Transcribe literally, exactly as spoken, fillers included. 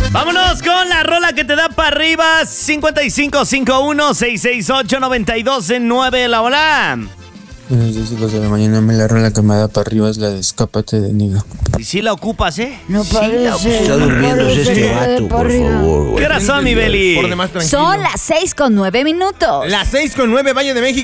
Vámonos con la rola que te da para arriba. cincuenta y cinco cincuenta y uno, seiscientos sesenta y ocho, noventa y dos nueve. La hola. Buenos días, hijos de la mañana. Me la rola que me da para arriba es la de Escápate de Nido. Y si la ocupas, ¿eh? No Sí parece. la ocupas. Está durmiendo este vato, por favor, güey. ¿Qué hora son, mi Beli? Por demás tranquilo. Son las seis con nueve minutos. Las seis con nueve, Valle de México.